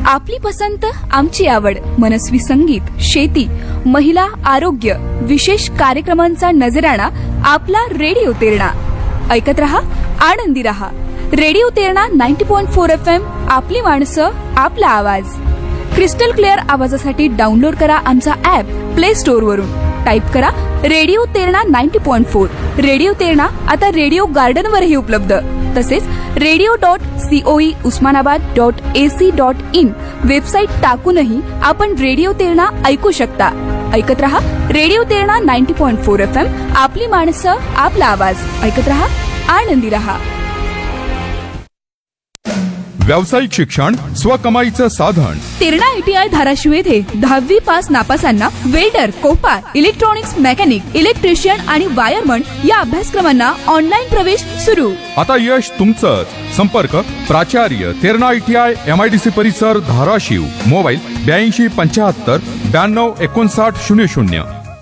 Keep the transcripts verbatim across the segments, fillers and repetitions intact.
आपली पसंत आमची आवड, मनस्वी संगीत, शेती, महिला, आरोग्य, विशेष कार्यक्रमांचा नजराणा आपला रेडिओ तेरणा. ऐकत रहा, आनंदी रहा. रेडिओ तेरणा नव्वद पॉइंट चार एफ एम. आपली माणसं, आपला आवाज. क्रिस्टल क्लिअर आवाजासाठी डाउनलोड करा आमचा ऍप प्ले स्टोअर वरून. टाईप करा रेडिओ तेरणा नव्वद पॉइंट चार. रेडिओ तेरणा आता रेडिओ गार्डन वरही उपलब्ध. तसेच radio dot COE Osmanabad dot AC dot in website टाकूनही आपण रेडिओ तेरणा ऐकू शकता. ऐकत रहा रेडिओ तेरणा नव्वद पॉइंट चार एफ एम. आपली माणसं, आपला आवाज. ऐकत रहा, आनंदी रहा. व्यावसायिक शिक्षण स्वकमाईचं साधन. तेरणा आयटीआय धाराशिव येथे दहावी pass नापासांना welder, Kopar, electronics mechanic, electrician आणि वायरमन या अभ्यासक्रमांना ऑनलाईन प्रवेश सुरू. आता यश तुमचंच. संपर्क प्राचार्य तेरणा आयटीआय एमआयडीसी परिसर धाराशिव. मोबाईल ब्याऐंशी पंच्याहत्तर ब्याण्णव एकोणसाठ शून्य शून्य.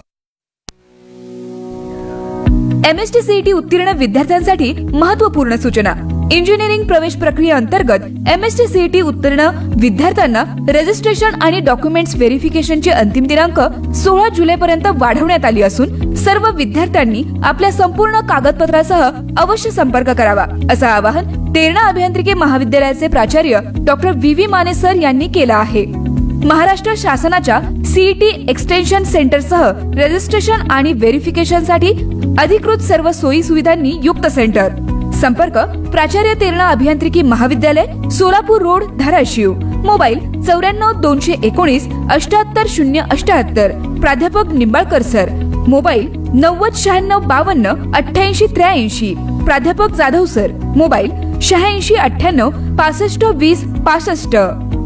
एमएसटी सीईटी उत्तीर्ण विद्यार्थ्यांसाठी महत्वपूर्ण सूचना. इंजिनिअरिंग प्रवेश प्रक्रियेअंतर्गत एमएसटी सीईटी उत्तीर्ण विद्यार्थ्यांना रजिस्ट्रेशन आणि डॉक्युमेंट्स व्हेरिफिकेशनची अंतिम दिनांक सोळा जुलै पर्यंत वाढवण्यात आली असून सर्व विद्यार्थ्यांनी आपल्या संपूर्ण कागदपत्रासह अवश्य संपर्क करावा, असं आवाहन तेरणा अभियांत्रिकी महाविद्यालयाचे प्राचार्य doctor V V Mane sir यांनी केलं आहे. महाराष्ट्र शासनाच्या सीईटी एक्सटेन्शन सेंटरसह रजिस्ट्रेशन आणि व्हेरिफिकेशनसाठी अधिकृत सर्व सोयी सुविधांनी युक्त सेंटर. संपर्क प्राचार्य तेरणा अभियांत्रिकी महाविद्यालय, सोलापूर रोड, धाराशिव. मोबाईल चौऱ्याण्णव दोनशे एकोणीस अठ्याहत्तर शून्य अठ्याहत्तर. प्राध्यापक निंबाळकर सर. मोबाईल नव्वद शहाण्णव बावन्न अठ्ठ्याऐंशी त्र्याऐंशी. प्राध्यापक जाधव सर. मोबाईल शहाऐंशी अठ्ठ्याण्णव पासष्ट वीस पासष्ट.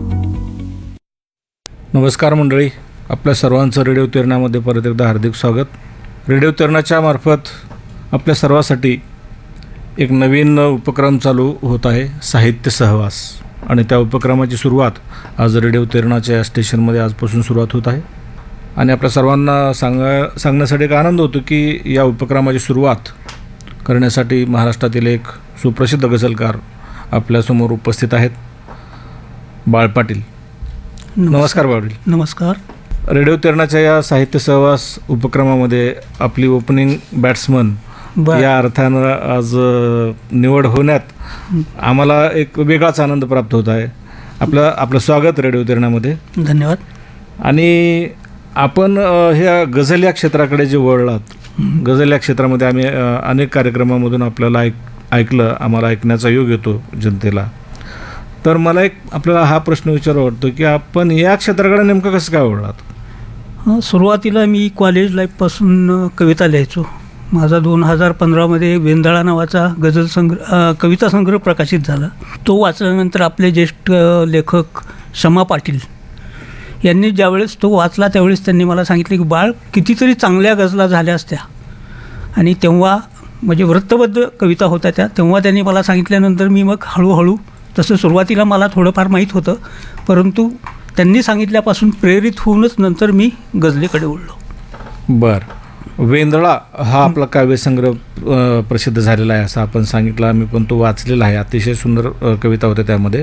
नमस्कार मंडळी, आपल्या सर्वांचं रेडिओ तेरणामध्ये परत एकदा हार्दिक स्वागत. रेडिओ तेरणाच्या मार्फत आपल्या सर्वांसाठी एक नवीन उपक्रम चालू होत आहे, साहित्य सहवास. आणि त्या उपक्रमाची सुरुवात आज रेडिओ तेरणाच्या या स्टेशनमध्ये आजपासून सुरुवात होत आहे. आणि आपल्या सर्वांना सांगा सांगण्यासाठी एक आनंद होतो की या उपक्रमाची सुरुवात करण्यासाठी महाराष्ट्रातील एक सुप्रसिद्ध गझलकार आपल्यासमोर उपस्थित आहेत, बाळ पाटील. नमस्कार बाळ. नमस्कार. रेडिओ तेरणाच्या या साहित्य सहवास उपक्रमामध्ये आपली ओपनिंग बॅट्समन या अर्थानं आज निवड होण्यात आम्हाला एक वेगळाच आनंद प्राप्त होत आहे. आपलं आपलं स्वागत रेडिओ तेरणामध्ये. धन्यवाद. आणि आपण ह्या गझल या क्षेत्राकडे जे वळलात, गझल या क्षेत्रामध्ये आम्ही अनेक कार्यक्रमामधून आपल्याला ऐक ऐकलं आम्हाला ऐकण्याचा योग येतो जनतेला. तर मला एक आपल्याला हा प्रश्न विचारावा वाटतो की आपण या क्षेत्राकडे नेमकं कसं काय वळलात? हां, सुरुवातीला मी कॉलेज लाईफपासून कविता लिहायचो. माझा दोन हजार पंधरामध्ये वेंदाळा नावाचा गझल संग्रह कविता संग्रह प्रकाशित झाला. तो वाचल्यानंतर आपले ज्येष्ठ लेखक शमा पाटील यांनी ज्यावेळेस तो वाचला त्यावेळेस त्यांनी मला सांगितले की बाळ, कितीतरी चांगल्या गझला झाल्या असत्या. आणि तेव्हा म्हणजे वृत्तबद्ध कविता होत्या त्या. तेव्हा त्यांनी मला सांगितल्यानंतर मी मग हळूहळू, तसं सुरुवातीला मला थोडंफार माहीत होतं, परंतु त्यांनी सांगितल्यापासून प्रेरित होऊनच नंतर मी गझलेकडे वळलो. बरं. वेंदळा हा आपला काव्यसंग्रह प्रसिद्ध झालेला आहे असं आपण सांगितलं. आम्ही पण तो वाचलेला आहे. अतिशय सुंदर कविता होत्या त्यामध्ये.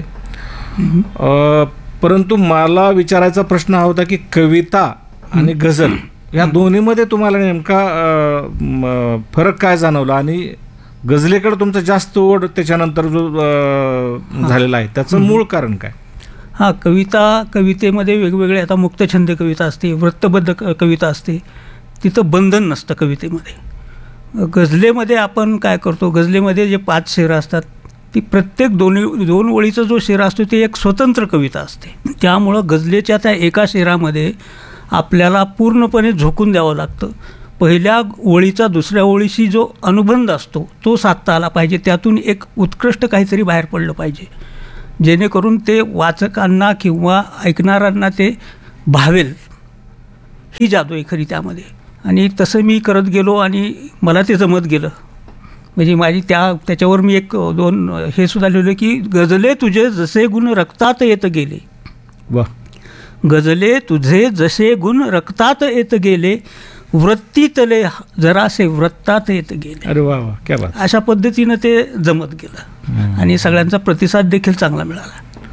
परंतु मला विचारायचा प्रश्न हा होता की कविता आणि गझल या दोन्हीमध्ये तुम्हाला नेमका फरक काय जाणवला आणि गझलेकडे तुमचं जास्त ओढ त्याच्यानंतर जो झालेला आहे त्याचं मूळ कारण काय? हां, कविता कवितेमध्ये वेगवेगळे, आता मुक्तछंद कविता असते, वृत्तबद्ध कविता असते, तिथं बंधन नसतं कवितेमध्ये. गझलेमध्ये आपण काय करतो, गझलेमध्ये जे पाच शेर असतात ती प्रत्येक दोन्ही दोन ओळीचा जो शेर असतो ती एक स्वतंत्र कविता असते. त्यामुळं गझलेच्या त्या एका शेरामध्ये आपल्याला पूर्णपणे झोकून द्यावं लागतं. पहिल्या ओळीचा दुसऱ्या ओळीशी जो अनुबंध असतो तो साधता आला पाहिजे. त्यातून एक उत्कृष्ट काहीतरी बाहेर पडलं पाहिजे, जेणेकरून ते वाचकांना किंवा ऐकणाऱ्यांना ते भावेल. ही जादू आहे खरी त्यामध्ये. आणि तसं मी करत गेलो आणि मला ते जमत गेलं. म्हणजे माझी त्या त्याच्यावर मी एक दोन हे सुद्धा लिहिलं की गझले तुझे जसे गुण रक्तात येत गेले. वा. गझले तुझे जसे गुण रक्तात येत गेले, वृत्तीतले जरासे वृत्तात येत गेले. अरे वा वा, क्या बात. अशा पद्धतीनं ते जमत गेलं आणि सगळ्यांचा प्रतिसाद देखील चांगला मिळाला.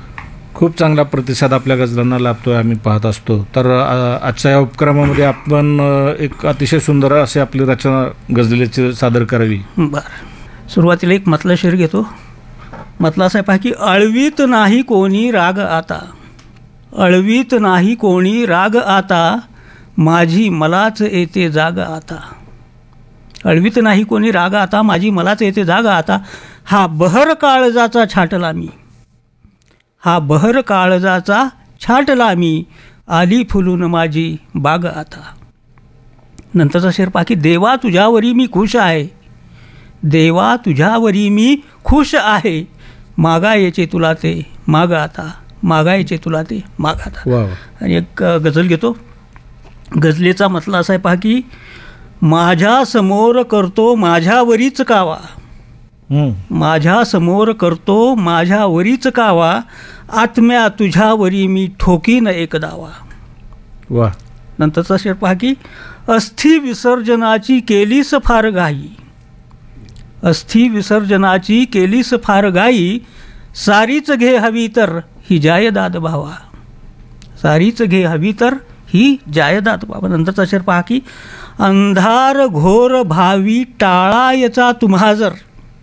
खूप चांगला प्रतिसाद आपल्या गजलांना लाभतोय, आम्ही पाहत असतो. तर अ, आजच्या या उपक्रमामध्ये आपण अ, एक अतिशय सुंदर अशी आपली रचना गजलेची सादर करावी. बरं, सुरुवातीला एक मतला शेर घेतो. मतला असा आहे पहा की अळवीत नाही कोणी राग आता, अळवीत नाही कोणी राग आता, माझी मलाच येते जाग आता. अळवीत नाही कोणी राग आता, माझी मलाच येते जाग आता, हा बहर काळजाचा छाटला मी, हा बहर काळजाचा छाटला मी, आली फुलून माझी बाग आता. नंतरचा शेर पहा की देवा तुझ्यावरी मी खुश आहे, देवा तुझ्यावरी मी खुश आहे, मागायचे तुला ते माग आता, मागायचे तुला ते माग आता. वा वा. आणि एक अ, गझल घेतो. गझलेचा मतला असा आहे पहा की माझ्या समोर करतो माझ्यावरीच कावा, हम्म. माझ्या समोर करतो माझ्यावरीच कावा, आत्म्या तुझ्यावरी मी ठोकीन एक दावा. वा. नंतरचा शेर पहा की अस्थि विसर्जनाची केलीस फार घाई, अस्थि विसर्जनाची केलीस फार घाई, सारीच घे हवी तर ही जायदाद भावा, सारीच घे हवी तर ही जायदाद भावा. नंतरचा शेर पहा की अंधार घोर भावी टाळायचा तुम्हा जर,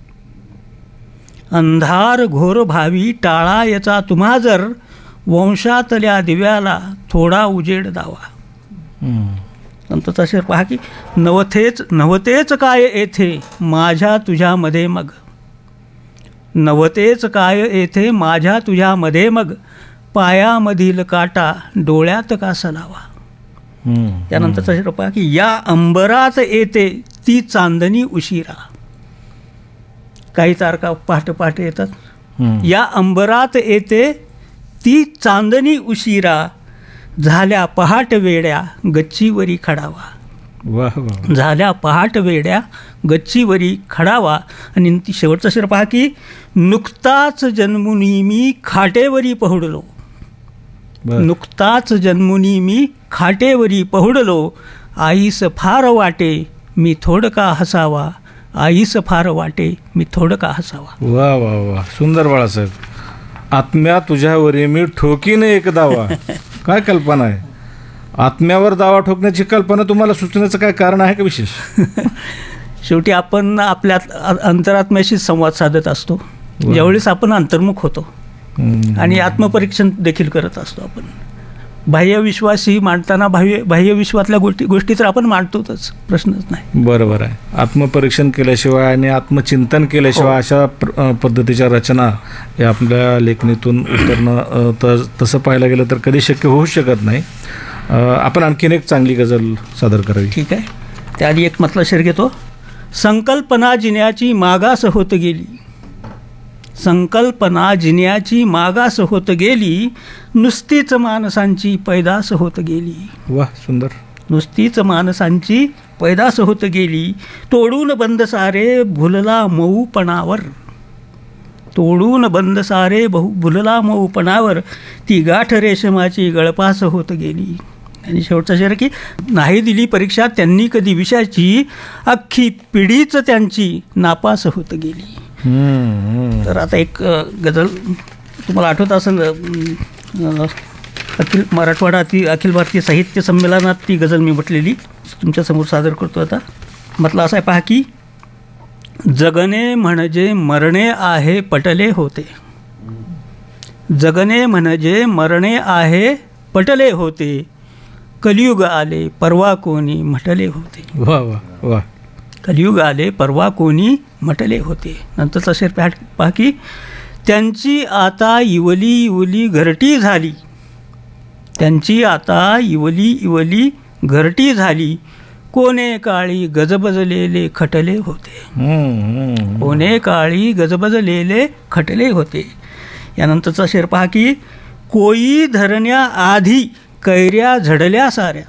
अंधार घोर भावी टाळायचा तुम्हा जर, वंशातल्या दिव्याला थोडा उजेड दावा. हम्म. नंतरचा शेर पहा की नवथेच नवतेच काय येथे माझ्या तुझ्यामध्ये मग, नवतेच काय येथे माझ्या तुझ्यामध्ये मग, पायामधील काटा डोळ्यात का सलावा. हम्म. त्यानंतरचा शेर पहा की या अंबरात येते ती चांदणी उशिरा, काही तारका पहाटे पहाटे येतात. हम्म. या अंबरात येते ती चांदणी उशिरा, झाल्या पहाट वेड्या गच्चीवरी खडावा, वा वा. झाल्या पहाट वेड्या गच्चीवरी खडावा. आणि ती शेवटचा शेर पहा की नुकताच जन्मुनी मी खाटेवरी पहुडलो, बरं. नुकताच जन्मुनी मी खाटेवरी पहुडलो, आईस फार वाटे मी थोडका हसावा, आईस फार वाटे मी थोडका हसावा. वा वा वा. सुंदर बाळासाहेब. आत्म्या तुझ्यावरी मी ठोकीने एक दावा. काय कल्पना आहे. आत्म्यावर दावा ठोकण्याची कल्पना तुम्हाला सुचण्याचं काय कारण आहे का विशेष? शेवटी आपण आपल्या अंतरात्म्याशी संवाद साधत असतो, ज्यावेळेस आपण अंतर्मुख होतो हम्म. आणि आत्मपरीक्षण देखील करत असतो. आपण बाह्यविश्वास ही मांडताना बाह्य बाह्यविश्वातल्या गोष्टी गोष्टी तर आपण मांडतोच, प्रश्नच नाही. बरोबर आहे. आत्मपरीक्षण केल्याशिवाय आणि आत्मचिंतन केल्याशिवाय हो. अशा प्र- अ, पद्धतीच्या रचना या आपल्या लेखणीतून उतरणं अ, तर तसं पाहायला गेलं तर कधी शक्य होऊ शकत नाही. अ, आपण आणखीन एक चांगली गझल सादर करावी. ठीक आहे. त्याआधी एक मतला शेर घेतो. संकल्पना जिण्याची मागास होत गेली, संकल्पना जिण्याची मागास होत गेली, नुसतीच माणसांची पैदास होत गेली, वा. सुंदर. नुसतीच माणसांची पैदास होत गेली, तोडून बंद सारे भुलला मऊपणावर, तोडून बंद सारे बहु भुलला मऊपणावर, ती गाठ रेशमाची गळपास होत गेली. आणि शेवटचा शेर की नाही दिली परीक्षा त्यांनी कधी विषयाची, अख्खी पिढीच त्यांची नापास होत गेली. हम्म, हम्म. तर आता एक अ, गझल तुम्हाला आठवत असेल, अ, अखिल मराठवाडा ती अखिल भारतीय साहित्य संमेलनात ती गझल मी म्हटलेली तुमच्यासमोर सादर करतो. आता म्हटलं असं आहे पहा की जगणे म्हणजे मरणे आहे पटले होते, जगणे म्हणजे मरणे आहे पटले होते, कलियुग आले परवा कोणी म्हटले होते, वा वा वा. कलियुग आले परवा कोणी म्हटले होते. नंतरचा शेर पहा पहा की त्यांची आता इवली इवली घरटी झाली, त्यांची आता इवली इवली घरटी झाली, कोणे काळी गजबजलेले खटले होते, हम्म, हम्म. कोणे काळी गजबजलेले खटले होते. यानंतरचा शेर पहा की कोई धरण्याआधी कैऱ्या झडल्या साऱ्या,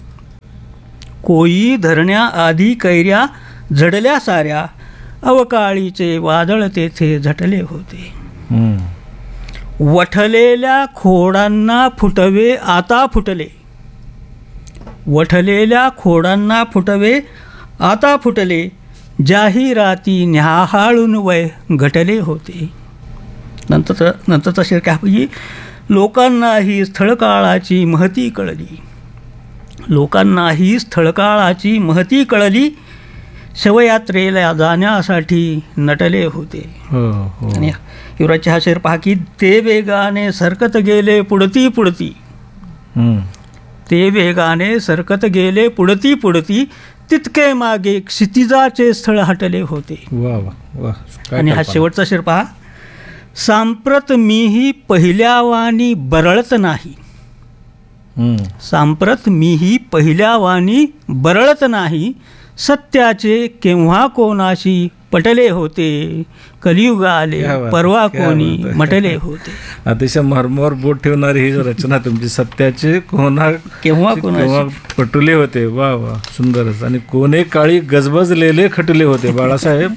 कोई धरण्याआधी कैऱ्या झडल्या साऱ्या, अवकाळीचे वादळ तेथे झटले होते, हम्म. वठलेल्या खोडांना फुटवे आता फुटले, वठलेल्या खोडांना फुटवे आता फुटले, जाहिराती न्याहाळून वय घटले होते. नंतर नंतरचा शेर काय पाहिजे, लोकांना ही स्थळकाळाची महती कळली लोकांना ही स्थळकाळाची महती कळली शवयात्रेला जाण्यासाठी नटले होते. हो हो आणि युवराजचे हा शेर पहा की ते वेगाने सरकत गेले पुढती पुढती हम्म. ते वेगाने सरकत गेले पुढती पुढती तितके मागे क्षितिजाचे स्थळ हटले होते. वा वा वा काय आणि हा कल्पना. शेवटचा शेर पहा. सांप्रत मीही पहिल्या वाणी बरळत नाही हम्म. सांप्रत मीही पहिल्या वाणी बरळत नाही सत्याचे केव्हा कोणाशी पटले होते कलियुग आले क्या बात, परवा क्या कोणी बात आहे. मटले होते. अतिशय मरमर बोट ठेवणारी ही रचना तुमची. सत्याचे कोणा केव्हा कोणाशी केव्हा पटुले होते. वा वा सुंदरच. आणि कोणे काळी गजबजलेले खटले होते. बाळासाहेब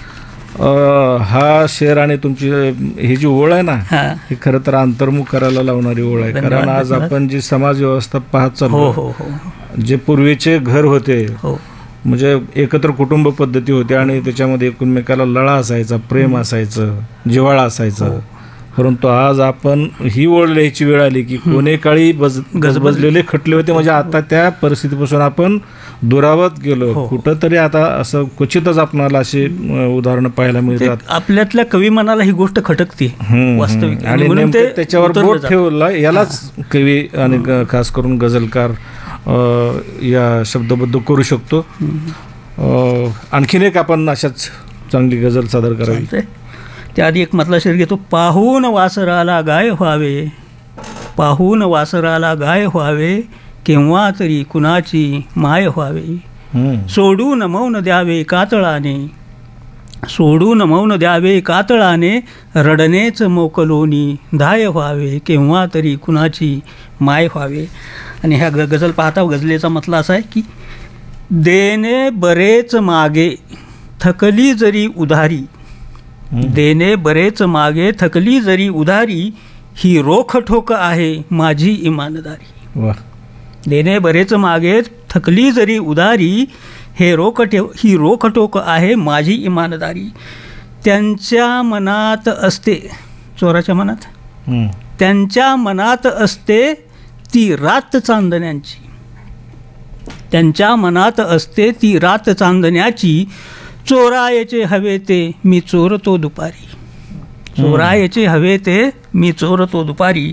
अं, हा शेर आणि तुमची ही जी ओळ आहे ना हा. ही खरं तर अंतर्मुख करायला लावणारी ओळ आहे. धन्यवाद, कारण आज धन्यवाद. आपण जी समाज व्यवस्था पाहत हो चाललो हो हो जे पूर्वीचे घर होते हो म्हणजे एकत्र कुटुंब पद्धती होती आणि त्याच्यामध्ये एकमेकाला लळा असायचा, प्रेम असायचं, जिव्हाळा असायचं. परंतु आज आपण ही ओळ लिहायची वेळ आली की कोणे काळी बज गजबजलेले खटले होते. म्हणजे आता त्या परिस्थितीपासून आपण दुरावत गेलो. हो. कुठंतरी आता असं क्वचितच आपणाला अशी उदाहरणं पाहायला ते मिळतात. आपल्यातल्या कवी मनाला ही गोष्ट खटकते हम्म, वास्तविक. हम्म. आणि म्हणून नेमकं त्याच्यावर उतरलं बोट जातं. ठेवलं यालाच कवी आणि ग- खास करून गझलकार अं, या शब्दबद्ध करू शकतो. अं, आणखीन एक आपण अशाच चांगली गझल सादर करावी. चालतंय. त्याआधी एक मधला शेर घेतो. पाहून वासराला गाय व्हावे पाहून वासराला गाय व्हावे केव्हा तरी कुणाची माय व्हावे हम्म. सोडून मौन द्यावे कातळाने सोडून मौन द्यावे कातळाने रडणेच मोकलोनी धाय व्हावे केव्हा तरी कुणाची माय व्हावे. आणि ह्या ग गझल पाहता गझलेचा मतला असा आहे की देणे बरेच मागे थकली जरी उधारी देणे बरेच मागे थकली जरी उधारी ही रोखठोक आहे माझी इमानदारी. वा. देणे बरेच मागे थकली जरी उधारी हे रोखठे ही रोखठोक आहे माझी इमानदारी. त्यांच्या मनात असते चोराच्या मनात हम्म. त्यांच्या मनात असते ती रात चांदण्यांची त्यांच्या मनात असते ती रात चांदण्याची चोरायचे हवे ते मी चोरतो दुपारी चोरायचे हवे ते मी चोरतो दुपारी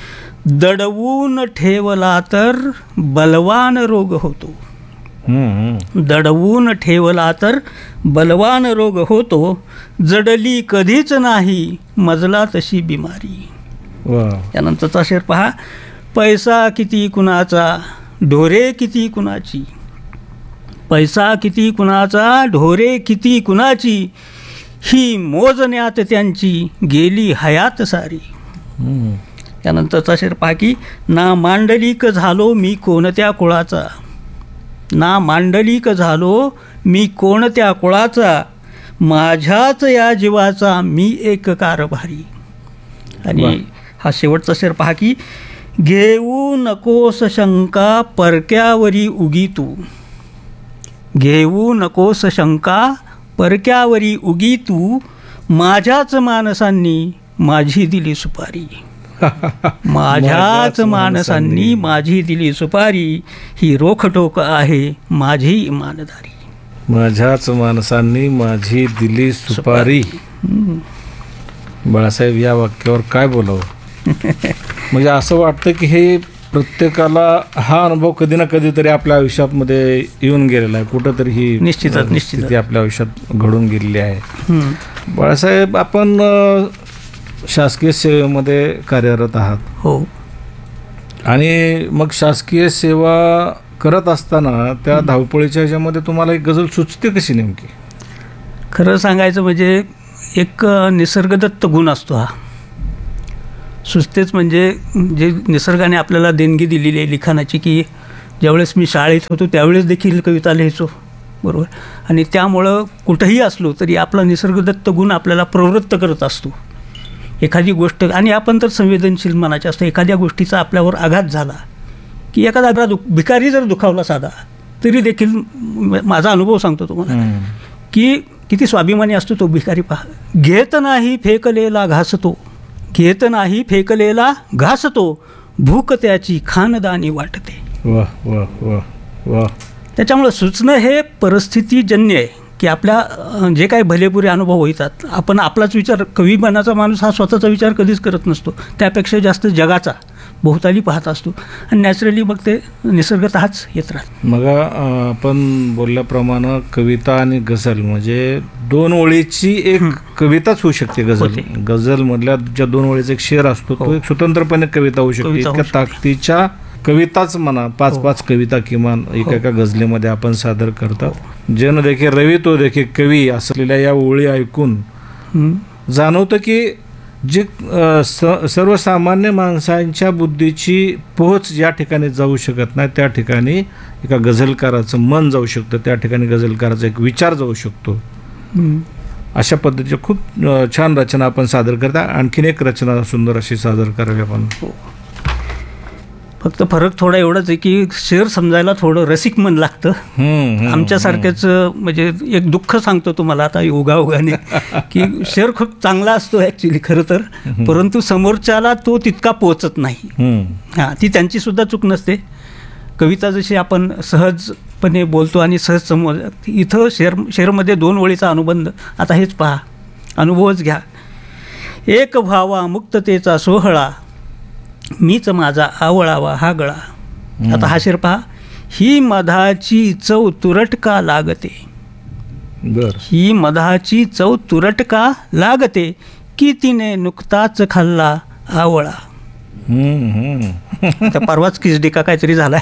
दडवून ठेवला तर बलवान रोग होतो हम्म. दडवून ठेवला तर बलवान रोग होतो जडली कधीच नाही मजला तशी बिमारी. वा. त्यानंतरचा शेर पहा. पैसा किती कुणाचा ढोरे किती कुणाची पैसा किती कुणाचा ढोरे किती कुणाची ही मोजण्यात त्यांची गेली हयात सारी. हम्म. त्यानंतरचा शेर पहा की ना मांडलिक झालो मी कोणत्या कुळाचा ना मांडलिक झालो मी कोणत्या कुळाचा माझ्याच या जीवाचा मी एक कारभारी. आणि हा शेवटचा शेर पहा की घेऊ नकोस शंका परक्यावरी उगी तू घेऊ नकोस शंका परक्यावरी उगी तू माझ्याच माणसांनी माझी दिली सुपारी माझ्याच माणसांनी माझी दिली सुपारी ही रोखटोक आहे माझी इमानदारी. माझ्याच माणसांनी माझी दिली सुपारी. बाळासाहेब या वाक्यावर काय बोलावं. म्हणजे असं वाटतं की हे प्रत्येकाला हा अनुभव कधी ना कधीतरी आपल्या आयुष्यामध्ये येऊन गेलेला आहे. कुठंतरी ही निश्चितच, निश्चितच. स्थिती आपल्या आयुष्यात घडून गेलेली आहे. हम्म. बाळासाहेब आपण अ, शासकीय सेवेमध्ये कार्यरत आहात हो आणि मग शासकीय सेवा करत असताना त्या धावपळीच्या ह्याच्यामध्ये तुम्हाला एक गझल सुचते कशी नेमकी? खरं सांगायचं म्हणजे एक निसर्गदत्त गुण असतो हा. सुचतेच म्हणजे जे निसर्गाने आपल्याला देणगी दिलेली आहे लिखाणाची की ज्यावेळेस मी शाळेत होतो त्यावेळेस देखील कविता लिहायचो बरोबर. आणि त्यामुळं कुठंही असलो तरी आपला निसर्गदत्त गुण आपल्याला प्रवृत्त करत असतो. एखादी गोष्ट आणि आपण तर संवेदनशील मनाचे असतो. एखाद्या गोष्टीचा आपल्यावर आघात झाला की एखादा दुख भिकारी जर दुखावला साधा तरी देखील म- माझा अनुभव सांगतो तुम्हाला की किती स्वाभिमानी असतो तो भिकारी. पहा घेत नाही फेकलेला घास तो घेत नाही फेकलेला घास तो, भूक त्याची खानदानी वाटते. वा वा वा वा. त्याच्यामुळं सुचणं हे परिस्थितीजन्य आहे, की आपल्या अ, जे काही भलेपुरे अनुभव होतात, आपण आपलाच विचार, कवी बनाचा माणूस हा स्वतःचा विचार कधीच करत नसतो, त्यापेक्षा जास्त जगाचा भोवताली पाहत असतो आणि नॅचरली मग ते निसर्गतःच येत राहतं. मग अं, आपण बोलल्याप्रमाणे कविता आणि गझल म्हणजे दोन ओळीची एक कविताच होऊ शकते. गझल होते. गझल मधल्या ज्या दोन ओळीचा एक शेर असतो तो हो. एक स्वतंत्रपणे कविता होऊ शकते. कविता होऊ इतक्या शकते. ताकदीच्या कविताच म्हणा, पाच हो. पाच कविता किमान एका हो. एका गझलेमध्ये आपण सादर करतात. जन देखे रवी तो देखे कवी असलेल्या या ओळी ऐकून हं. जाणवतं की जे अ, स सर्वसामान्य माणसांच्या बुद्धीची पोहोच ज्या ठिकाणी जाऊ शकत नाही त्या ठिकाणी एका गझलकाराचं मन जाऊ शकतं, त्या ठिकाणी गझलकाराचा एक विचार जाऊ शकतो. हं. अशा पद्धतीच्या खूप अ, छान रचना आपण सादर करता. आणखीन एक रचना सुंदर अशी सादर करावी आपण. फक्त फरक थोडा एवढाच आहे की शेर समजायला थोडं रसिक मन लागतं. हम्म, हम्म, आमच्यासारखेच म्हणजे एक दुःख सांगतो तुम्हाला आता योगायोगाने की शेर खूप चांगला असतो ॲक्च्युली खरं तर, परंतु समोरच्याला तो तितका पोचत नाही. हम्म, हां, ती त्यांची सुद्धा चूक नसते. कविता जशी आपण सहजपणे बोलतो आणि सहज समोर, इथं शेर शेरमध्ये दोन ओळीचा अनुबंध. आता हेच पहा, अनुभवच घ्या. एक व्हावा मुक्ततेचा सोहळा, मीच माझा आवळावा हा गळा. आता हा शेर पहा. ही मधाची चव तुरटका लागते, बर. ही मधाची चव तुरटका लागते, की तिने नुकताच खाल्ला आवळा. हम्म, हम्म. त्या परवाच किसडी का काहीतरी झाला.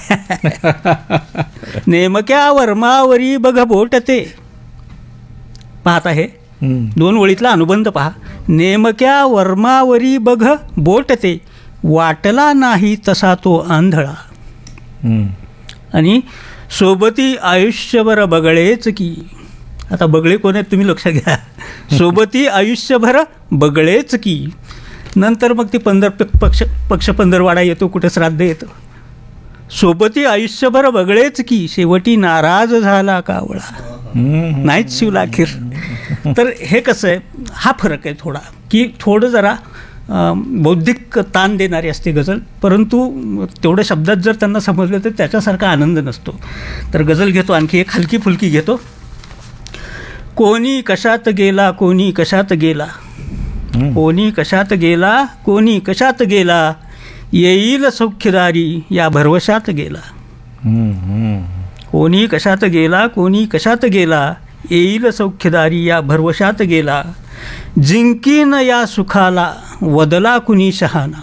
नेमक्या वर्मावरी बघ बोटते. पाहता हे हम्म, दोन ओळीतला अनुबंध पहा. नेमक्या वर्मावरी बघ बोटते, वाटला नाही तसा तो आंधळा. हम्म. आणि सोबती आयुष्यभर बगळेच की. आता बगळे कोण आहेत तुम्ही लक्षात घ्या. सोबती आयुष्यभर बगळेच की. नंतर मग ती पंधर पक्ष पक्ष पंधरवाडा येतो, कुठं श्राद्ध येतं. सोबती आयुष्यभर बगळेच की, शेवटी नाराज झाला कावळा. हम्म, नाहीच शिवला अखेर. तर हे कसं आहे, हा फरक आहे थोडा, की थोडं जरा अं, बौद्धिक ताण देणारी असते गझल, परंतु तेवढ्या शब्दात जर त्यांना समजलं तर त्याच्यासारखा आनंद नसतो. तर गझल घेतो, आणखी एक हलकी फुलकी घेतो. कोणी कशात गेला, कोणी कशात गेला, कोणी कशात गेला, कोणी कशात गेला, येईल सौख्यदारी या भरवशात गेला. हम्म, हम्म. कोणी कशात गेला, कोणी कशात गेला, येईल सौख्यदारी या भरवशात गेला. जिंकीन या सुखाला वदला कुणी शहाणा,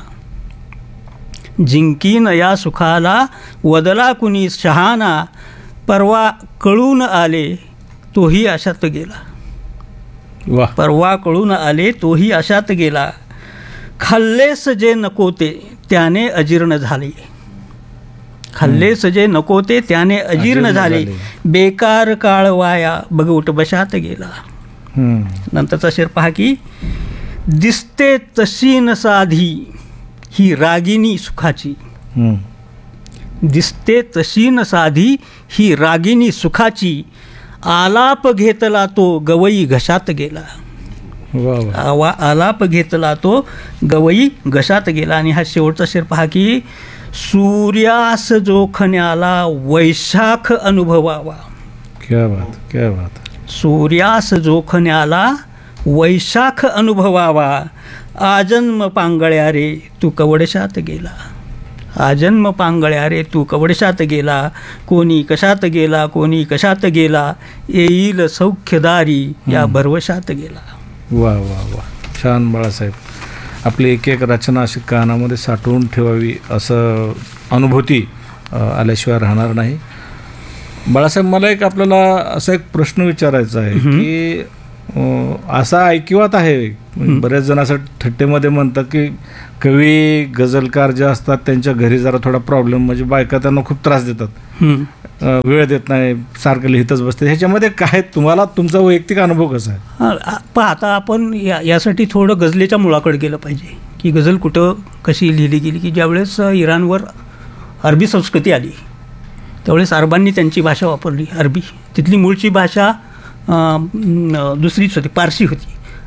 जिंकीन या सुखाला वदला कुणी शहाणा, परवा कळून आले तोही अशात गेला. वा. परवा कळून आले तोही अशात गेला. खाल्लेस जे नको ते त्याने अजीर्ण झाले, खाल्लेस जे नको ते त्याने अजीर्ण अजीर्ण झाले, झाले. बेकार काळ वाया बघ उठबशात गेला. हम्म, नंतरचा शेर पहा की. दिसते तशी न साधी ही रागिनी सुखाची, हम्म. दिसते तशी न साधी ही रागिनी सुखाची, आलाप घेतला तो गवई घशात गेला. वा वा. आवा आलाप घेतला तो गवई घशात गेला. आणि हा शेवटचा शेर पहा की. सूर्यास जोखण्याला वैशाख अनुभवावा, क्या बात, क्या बात. सूर्यास जोखण्याला वैशाख अनुभवावा, आजन्म पांगळ्या रे तू कवडशात गेला, आजन्म पांगळ्या रे तू कवडशात गेला, कोणी कशात गेला, कोणी कशात गेला, येईल सौख्यदारी या भरवशात गेला. वा वा वा. छान बाळासाहेब. आपली एक एक रचना अशी कानामध्ये साठवून ठेवावी असं अनुभूती अ, आल्याशिवाय राहणार नाही. बाळासाहेब, मला एक आपल्याला असा एक प्रश्न विचारायचा आहे की अ, असा ऐकिवात आहे, बरेच जण असं थट्टेमध्ये म्हणतात की कवी गझलकार जे असतात त्यांच्या घरी जरा थोडा प्रॉब्लेम, म्हणजे बायका त्यांना खूप त्रास देतात, हं. अ, वेळ देत नाही, सारखं लिहितच बसते. ह्याच्यामध्ये काय तुम्हाला तुमचा वैयक्तिक अनुभव कसा आहे? हा, पहा आता आपण या यासाठी थोडं गझलेच्या मुळाकडे गेलं पाहिजे की गझल कुठं कशी लिहिली गेली. की ज्यावेळेस इराणवर अरबी संस्कृती आली त्यावेळेस अरबांनी त्यांची भाषा वापरली, अरबी. तिथली मूळची भाषा अं, दुसरीच होती, पारसी होती.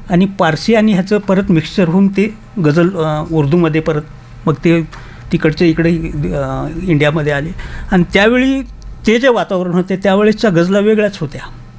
आणि पारसी आणि ह्याचं परत मिक्सचर होऊन ते गझल अ, उर्दूमध्ये परत मग ते तिकडचे इकडे अ, इंडियामध्ये आले. आणि त्यावेळी ते जे वातावरण होते त्यावेळेसच्या गझला वेगळ्याच होत्या.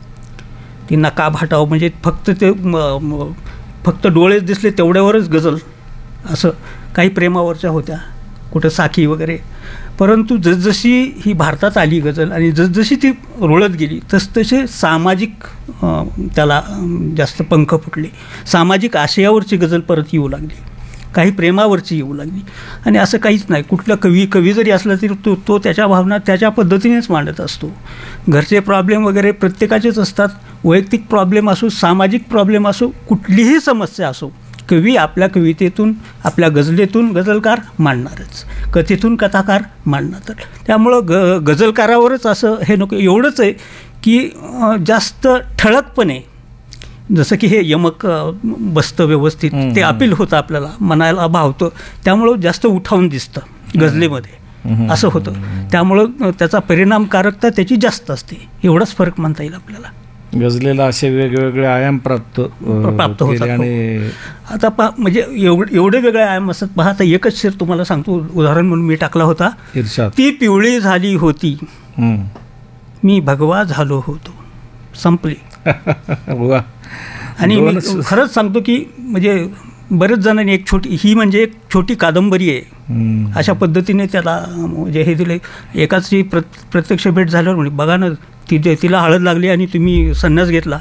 ती नकाब हटाव म्हणजे फक्त ते म, म, फक्त डोळेच दिसले तेवढ्यावरच गझल, असं काही प्रेमावरच्या होत्या, कुठं साखी वगैरे. परंतु जसजशी ही भारतात आली गझल आणि जसजशी ती रुळत गेली तसतसे सामाजिक अ, त्याला अ, जास्त पंख फुटले. सामाजिक आशयावरची गझल परत येऊ लागली, काही प्रेमावरची येऊ लागली. आणि असं काहीच नाही, कुठला कवी कवी जरी असला तरी तो तो त्याच्या भावना त्याच्या पद्धतीनेच मांडत असतो. घरचे प्रॉब्लेम वगैरे प्रत्येकाचेच असतात, वैयक्तिक प्रॉब्लेम असो, सामाजिक प्रॉब्लेम असो, कुठलीही समस्या असो, कवी आपल्या कवितेतून आपल्या गझलेतून गझलकार मांडणारच, कथेतून कथाकार मांडणार. त्यामुळं ग गझलकारावरच असं हे नको. एवढंच आहे की अ, जास्त ठळकपणे जसं की हे यमक अ, बसतं व्यवस्थित, ते अपील होतं, आपल्याला मनाला भावतं, त्यामुळं जास्त उठावून दिसतं गझलेमध्ये, असं होतं. त्यामुळं त्याचा परिणामकारकता त्याची जास्त असते. एवढाच फरक म्हणता येईल आपल्याला. गझलेला असे वेगवेगळे आयाम प्राप्त अ, प्राप्त केले होतात. आणि आता पहा, म्हणजे एवढे एवढे वेगळे आयाम असतात. पहा, आता एकच शेर तुम्हाला सांगतो, उदाहरण म्हणून मी टाकला होता. इर्षाद. ती पिवळी झाली होती, हम्म. मी भगवा झालो होतो, संपली. वा. आणि मी दोनच- खरंच सांगतो की म्हणजे बरेच जणांनी एक छोटी, ही म्हणजे एक छोटी कादंबरी आहे, हम्म. अशा पद्धतीने त्याला म्हणजे हे दिले. एकाची प्र प्रत्यक्ष भेट झाल्यावर म्हणजे बघा ना, ती तिला हळद लागली आणि तुम्ही संन्यास घेतला.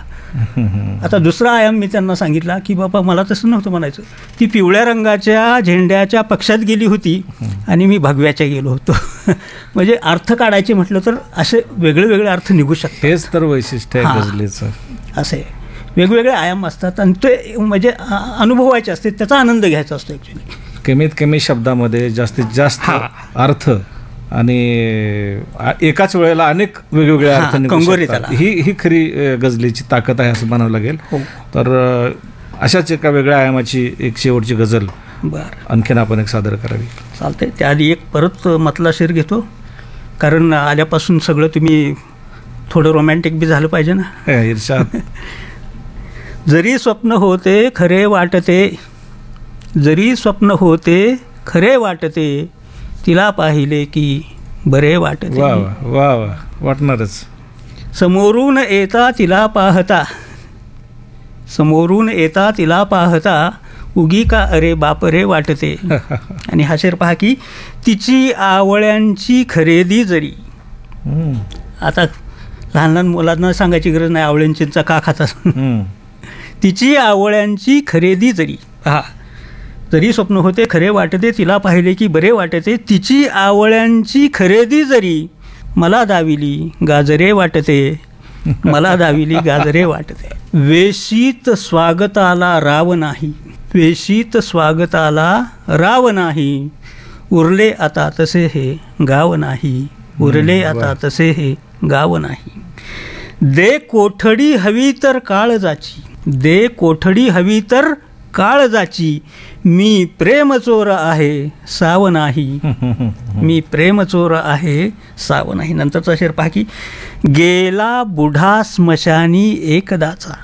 आता दुसरा आयाम मी त्यांना सांगितला की बाबा मला तसं नव्हतं म्हणायचं, ती पिवळ्या रंगाच्या झेंड्याच्या पक्षात गेली होती आणि मी भगव्याच्या गेलो होतो. म्हणजे अर्थ काढायचे म्हटलं तर असे वेगळे वेगळे अर्थ निघू शकतात. हेच तर वैशिष्ट्य आहे हां. गझलेचं. असे वेगवेगळे आयाम असतात आणि ते म्हणजे अ, अनुभवायचे असते, त्याचा आनंद घ्यायचा असतो ॲक्च्युली. कमीत कमी शब्दामध्ये जास्तीत जास्त अर्थ आणि आ- एकाच वेळेला अनेक वेगवेगळे हां, अर्थ निघू कंगोरे शकतात. त्याला. ही ही खरी अ, गझलेची ताकद आहे असं म्हणावं लागेल. हो. तर अ, अशाच एका वेगळ्या आयामाची एक शेवटची गझल बरं, आणखीन आपण एक सादर करावी. चालतंय. त्याआधी एक परत मतला शेर घेतो, कारण आल्यापासून सगळं तुम्ही थोडं रोमॅन्टिक बी झालं पाहिजे ना. हे, इर्षाद. जरी स्वप्न होते खरे वाटते, जरी स्वप्न होते खरे वाटते, तिला पाहिले की बरे वाटते. वा वा वा वा वाटणारच. समोरून येता तिला पाहता, समोरून येता तिला पाहता, उगी का अरे बापरे वाटते. आणि हा शेर पहा की तिची आवळ्यांची खरेदी जरी, हम्म. आता लहान लहान मुलांना सांगायची गरज नाही आवळ्यांचीचा का खातात. हम्म. तिची आवळ्यांची खरेदी जरी, हा, जरी स्वप्न होते खरे वाटते, तिला पाहिले की बरे वाटते. तिची आवळ्यांची खरेदी जरी, मला दाविली गाजरे वाटते, मला दाविली गाजरे वाटते. वेशीत स्वागताला राव नाही, वेशीत स्वागताला राव नाही, उरले आता तसे हे गाव नाही, उरले आता तसे हे गाव नाही. दे कोठडी हवी तर काळजाची, दे कोठडी हवी तर काळजाची, मी प्रेमचोर आहे साव नाही, मी प्रेमचोर आहे साव नाही. नंतरचा शेर पहा की गेला बुढा स्मशानी एकदाचा,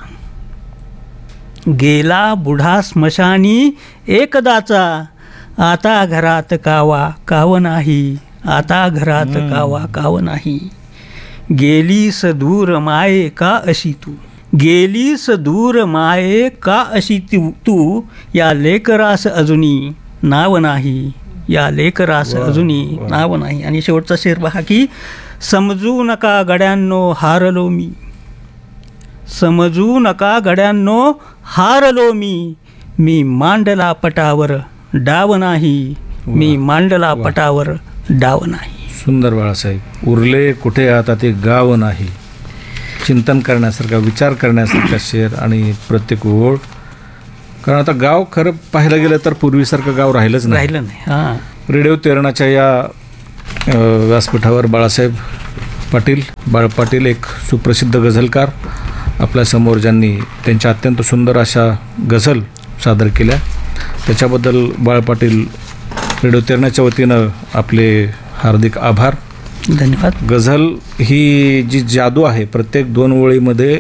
गेला बुढा स्मशानी एकदाचा, आता घरात कावा काव नाही, आता घरात कावा काव नाही. गेलीस दूर माये का अशी तू, गेलीस दूर माये का अशी तू, तू या लेकरास अजूनी नाव नाही, या लेकरास अजूनी नाव नाही. आणि शेवटचा शेर पहा की समजू नका गड्यांनो हारलो मी, समजू नका गड्यांनो हारलो मी, मी मांडला पटावर डाव नाही, मी मांडला पटावर डाव नाही. सुंदर बाळासाहेब. उरले कुठे आता ते गाव नाही. चिंतन करण्यासारखा, विचार करण्यासारखा शेर आणि प्रत्येक ओळ. कारण आता गाव खरं पाहायला गेलं तर पूर्वीसारखं गाव राहिलंच नाही. राहिलं नाही. हां, रेडिओ तेरणाच्या या अ, व्यासपीठावर बाळासाहेब पाटील, बाळ पाटील एक सुप्रसिद्ध गझलकार आपल्यासमोर, ज्यांनी त्यांच्या अत्यंत सुंदर अशा गझल सादर केल्या. त्याच्याबद्दल बाळ पाटील रेडिओ तेरणाच्या वतीनं आपले हार्दिक आभार. धन्यवाद. गझल ही जी जादू आहे, प्रत्येक दोन ओळीमध्ये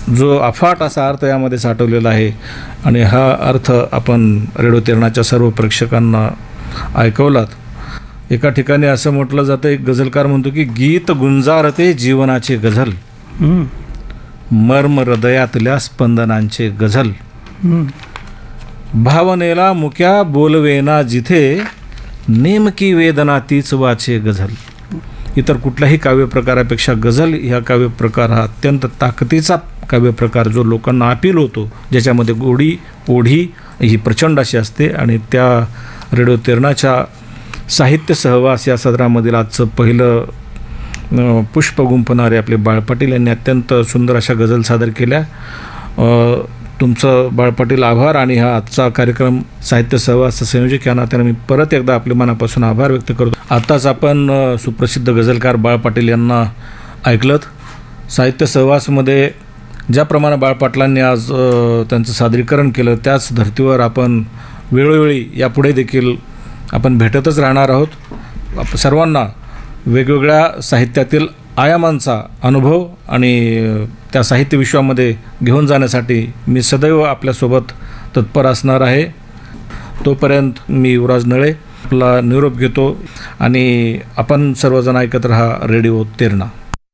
जो अफाट असा अर्थ यामध्ये साठवलेला आहे आणि हा अर्थ आपण रेडिओ तेरणाच्या सर्व प्रेक्षकांना ऐकवलात. एका ठिकाणी असं म्हटलं जातं, एक गझलकार म्हणतो की गीत गुंजारते जीवनाचे गझल, हं. मर्म हृदयातल्या स्पंदनांचे गझल, हं. भावनेला मुक्या बोलवेना जिथे नेमकी वेदना तीच वाचे गझल. इतर कुठल्याही काव्यप्रकारापेक्षा गझल ह्या काव्यप्रकार हा अत्यंत ताकदीचा काव्यप्रकार, जो लोकांना अपील होतो, ज्याच्यामध्ये गोडी ओढी ही प्रचंड अशी असते. आणि त्या रेडिओ तेरणाच्या साहित्य सहवास या सदरामधील आजचं पहिलं पुष्प गुंफणारे आपले बाळ पाटील यांनी अत्यंत सुंदर अशा गझल सादर केल्या. तुमचं बाळ पाटील आभार. आणि हा आजचा कार्यक्रम साहित्य सहवास संयोजक या नात्यानं मी परत एकदा आपले मनापासून आभार व्यक्त करतो. आताच आपण सुप्रसिद्ध गझलकार बाळ पाटील यांना ऐकलत. साहित्य सहवासमध्ये ज्याप्रमाणे बाळ पाटलांनी आज त्यांचं सादरीकरण केलं, त्याच धर्तीवर आपण वेळोवेळी यापुढे देखील आपण भेटतच राहणार आहोत. सर्वांना वेगवेगळ्या साहित्यातील आयामांचा अनुभव आणि त्या साहित्य विश्वामध्ये घेऊन जाण्यासाठी मी सदैव आपल्यासोबत तत्पर असणार आहे. तोपर्यंत मी युवराज नळे आपला निरोप घेतो आणि आपण सर्वजण ऐकत राहा रेडिओ तेरणा.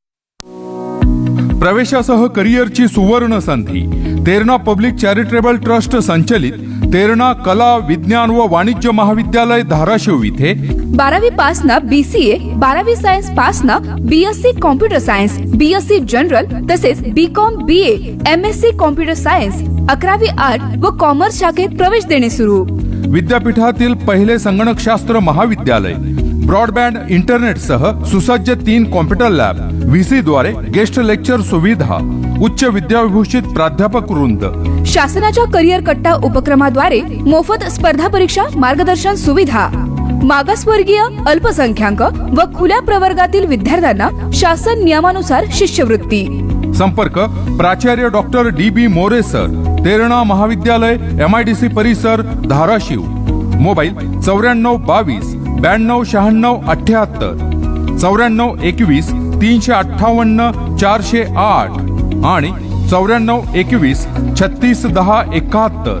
प्रवेशासह करिअरची सुवर्ण संधी. तेरणा पब्लिक चॅरिटेबल ट्रस्ट संचलित तेरणा कला विज्ञान व वाणिज्य महाविद्यालय धाराशिव इथे बारावी पास ना बीसीए, बारावी सायन्स पास ना BSc computer science, BSc general तसेच BCom BA, MSc computer science, अकरावी आर्ट व कॉमर्स शाखेत प्रवेश देणे सुरू. विद्यापीठातील पहिले संगणकशास्त्र महाविद्यालय, ब्रॉडबँड इंटरनेटसह सुसज्ज तीन कॉम्प्युटर लॅब, व्हीसी द्वारे गेस्ट लेक्चर सुविधा, उच्च विद्याविभूषित प्राध्यापक वृंद. शासनाच्या करिअर कट्टा उपक्रमाद्वारे मोफत स्पर्धा परीक्षा मार्गदर्शन सुविधा. मागासवर्गीय, अल्पसंख्याक व खुल्या प्रवर्गातील विद्यार्थ्यांना शासन नियमानुसार शिष्यवृत्ती. संपर्क प्राचार्य डॉक्टर डी बी मोरे सर, तेरणा महाविद्यालय, एमआयडीसी परिसर, धाराशिव. मोबाईल चौऱ्याण्णव बावीस ब्याण्णव शहाण्णव अठ्याहत्तर, चौऱ्याण्णव एकवीस तीनशे अठ्ठावन्न चारशे आठ आणि चौऱ्याण्णव एकवीस छत्तीस दहा एकाहत्तर.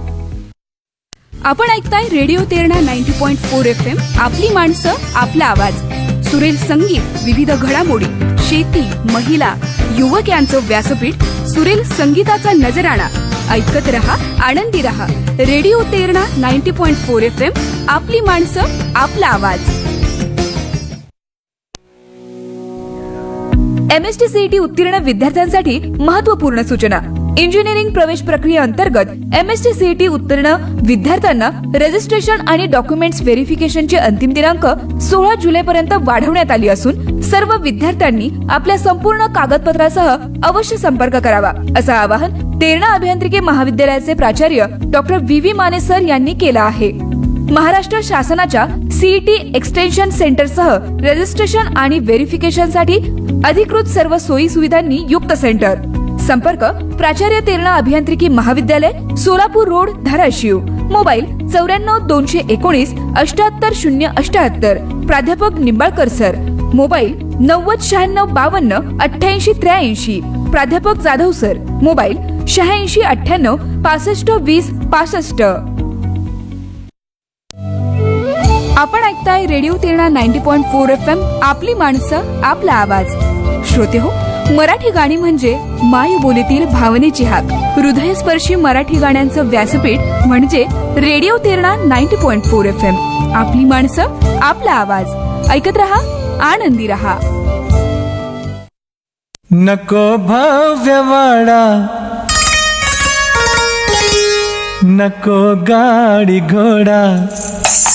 आपण ऐकताय radio Terna ninety point four F M. आपली माणसं, आपला आवाज. सुरेल संगीत, विविध घडामोडी, शेती, महिला, युवक यांचं व्यासपीठ, सुरेल संगीताचा नजराणा. ऐकत रहा, आनंदी रहा. Radio Terna ninety point four F M. आपली माणसं, आपला आवाज. एमएसटी सीईटी उत्तीर्ण विद्यार्थ्यांसाठी महत्त्वपूर्ण सूचना. इंजिनिअरिंग प्रवेश प्रक्रिये अंतर्गत एमएसटी सीईटी उत्तीर्ण विद्यार्थ्यांना रजिस्ट्रेशन आणि डॉक्युमेंट्स व्हेरिफिकेशनची अंतिम दिनांक सोळा जुलै पर्यंत वाढवण्यात आली असून सर्व विद्यार्थ्यांनी आपल्या संपूर्ण कागदपत्रासह अवश्य संपर्क करावा, असं आवाहन तेरणा अभियांत्रिकी महाविद्यालयाचे प्राचार्य doctor V V Mane sir यांनी केलं आहे. महाराष्ट्र शासनाच्या सीईटी एक्सटेन्शन सेंटरसह रजिस्ट्रेशन आणि व्हेरिफिकेशनसाठी अधिकृत सर्व सोयी सुविधांनी युक्त सेंटर. संपर्क प्राचार्य तेरणा अभियांत्रिकी महाविद्यालय, सोलापूर रोड, धाराशिव. मोबाईल चौऱ्याण्णव दोनशे एकोणीस अठ्याहत्तर शून्य अठ्याहत्तर. प्राध्यापक निंबाळकर सर. मोबाईल नव्वद शहाण्णव बावन्न अठ्ठ्याऐंशी त्र्याऐंशी. प्राध्यापक जाधव सर. मोबाईल शहाऐंशी अठ्ठ्याण्णव पासष्ट वीस पासष्ट. आपण ऐकताय radio Terna ninety point four F M. आपली माणसं, आपला आवाज. श्रोते हो, मराठी गाणी म्हणजे मायबोलीतील भावनेची हाक. हृदयस्पर्शी मराठी गाण्यांचं व्यासपीठ म्हणजे radio Terna ninety point four F M. आपली माणसं, आपला आवाज. ऐकत रहा, आनंदी रहा. नको भव्य वाडा, नको गाडी घोडा,